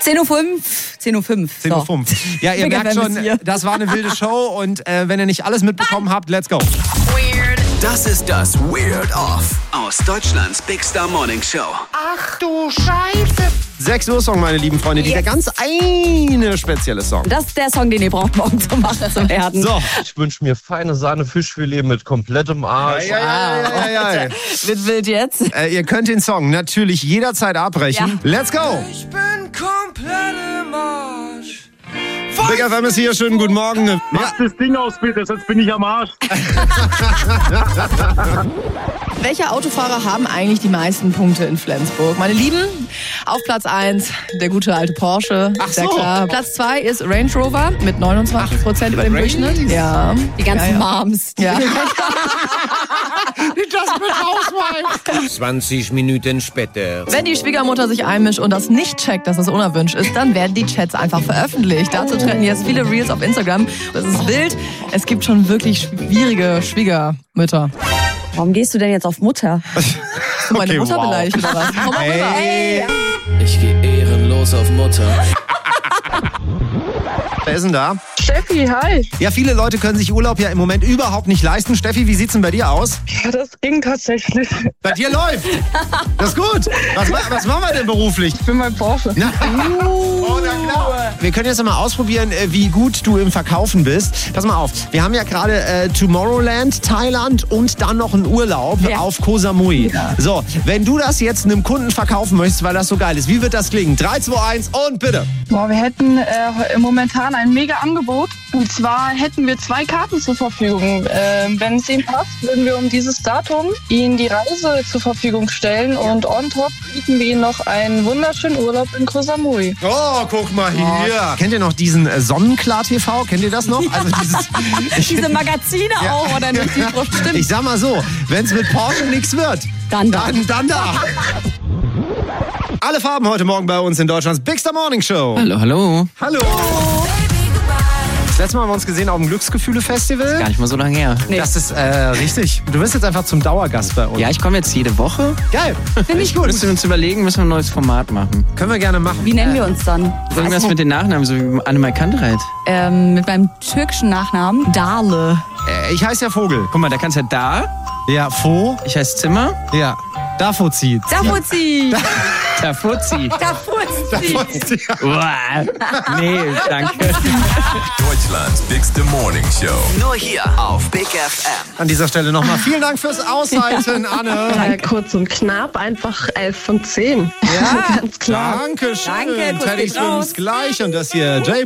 10.05 Uhr. 10.05 Uhr. Ja, ihr merkt schon, das war eine wilde Show und wenn ihr nicht alles mitbekommen habt, let's go. Das ist das Weird Off aus Deutschlands Big Star Morning Show. Ach du Scheiße. 6 Uhr Song, meine lieben Freunde. Dieser ganz eine spezielle Song. Das ist der Song, den ihr braucht morgen zum Werden. So. Ich wünsche mir feine Sahne Fischfilet mit komplettem Arsch. Ja. Wird wild jetzt. Ihr könnt den Song natürlich jederzeit abbrechen. Ja. Let's go. Ich bin komplett im Arsch. Big FM ist hier. Schönen guten Morgen. Mach das Ding aus, bitte, sonst bin ich am Arsch. Welche Autofahrer haben eigentlich die meisten Punkte in Flensburg? Meine Lieben, auf Platz 1 der gute alte Porsche. Ach Sehr so. klar. Platz 2 ist Range Rover mit 29% über dem Durchschnitt. Ja. Die ganzen Moms. Ja. Das mit Ausweis. 20 Minuten später. Wenn die Schwiegermutter sich einmischt und das nicht checkt, dass es unerwünscht ist, dann werden die Chats einfach veröffentlicht. Dazu treten jetzt viele Reels auf Instagram. Das ist wild. Es gibt schon wirklich schwierige Schwiegermütter. Warum gehst du denn jetzt auf Mutter? Hast du meine Mutter wow. beleidigt oder was? Komm mal rüber. Hey. Ich gehe ehrenlos auf Mutter. Wer ist denn da? Steffi, hi. Ja, viele Leute können sich Urlaub ja im Moment überhaupt nicht leisten. Steffi, wie sieht's denn bei dir aus? Ja, das ging tatsächlich. Bei dir läuft. Das ist gut. Was machen wir denn beruflich? Ich bin mein Porsche. Na, oh, na klar. Wir können jetzt mal ausprobieren, wie gut du im Verkaufen bist. Pass mal auf, wir haben ja gerade Tomorrowland, Thailand und dann noch einen Urlaub auf Koh Samui. Ja. So, wenn du das jetzt einem Kunden verkaufen möchtest, weil das so geil ist, wie wird das klingen? 3, 2, 1 und bitte. Boah, wir hätten momentan ein mega Angebot. Und zwar hätten wir 2 Karten zur Verfügung. Wenn es Ihnen passt, würden wir um dieses Datum Ihnen die Reise zur Verfügung stellen. Und on top bieten wir Ihnen noch einen wunderschönen Urlaub in Koh Samui. Oh, guck mal hier. Kennt ihr noch diesen Sonnenklar TV? Kennt ihr das noch? Also Diese Magazine auch, oder nicht? Stimmt. Ich sag mal so, wenn es mit Porsche nichts wird, dann da. Alle Farben heute Morgen bei uns in Deutschlands Big Star Morning Show. Hallo. Hallo. Das letzte Mal haben wir uns gesehen auf dem Glücksgefühle-Festival. Gar nicht mal so lange her. Nee. Das ist richtig. Du wirst jetzt einfach zum Dauergast bei uns. Ja, ich komme jetzt jede Woche. Geil. Finde ich gut. Müssen wir uns überlegen, müssen wir ein neues Format machen. Können wir gerne machen. Wie nennen wir uns dann? Irgendwas mit den Nachnamen, so wie Annemai Kantereit. Mit meinem türkischen Nachnamen Dale. Ich heiße ja Vogel. Guck mal, da kannst du ja da. Ja, Fo. Ich heiße Zimmer. Ja. Dafozi. Dafozi. Der Fuzzi. Dafozi. Nee, danke. Deutschlands Big Star Morning Show. Nur hier auf Big FM. An dieser Stelle nochmal vielen Dank fürs Aushalten, Anne. Ja, kurz und knapp, einfach 11 von 10. Ja, Ganz klar. Dankeschön. Danke, Kuss Teddy geht raus. Swims gleich und das hier J